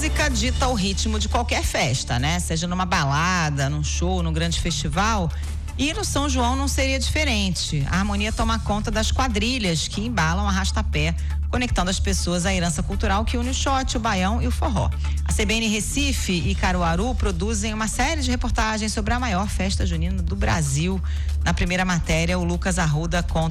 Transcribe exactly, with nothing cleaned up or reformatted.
música dita o ritmo de qualquer festa, né? Seja numa balada, num show, num grande festival. E no São João não seria diferente. A harmonia toma conta das quadrilhas que embalam a arrasta-pé, conectando as pessoas à herança cultural que une o xote, o baião e o forró. A C B N Recife e Caruaru produzem uma série de reportagens sobre a maior festa junina do Brasil. Na primeira matéria, o Lucas Arruda conta